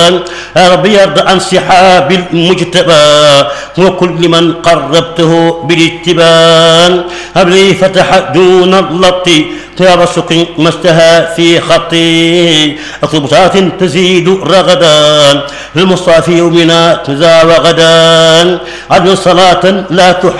يا ربي يرضى عن صحاب المجتبى وكل من قربته بالاتباع. هب لي فتح دون اللطي طياب السكن ما اشتهى في خطي أطبطات تزيد رغدا للمصطفى يومنا تزا وغدا عدل صلاة لا تحب